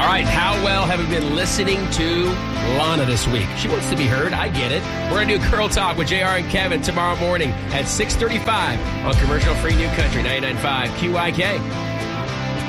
right, how well have we been listening to Lana this week? She wants to be heard. I get it. We're going to do Girl Talk with JR and Kevin tomorrow morning at 6:35 on commercial-free New Country 99.5 QIK.